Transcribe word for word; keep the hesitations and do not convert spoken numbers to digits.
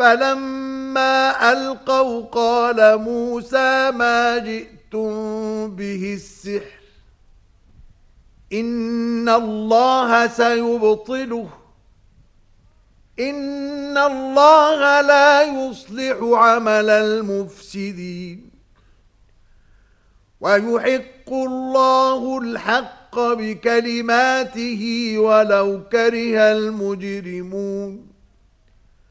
فلما ألقوا قال موسى ما جئتم به السحر إن الله سيبطله إن الله لا يصلح عمل المفسدين ويحق الله الحق بكلماته ولو كره المجرمون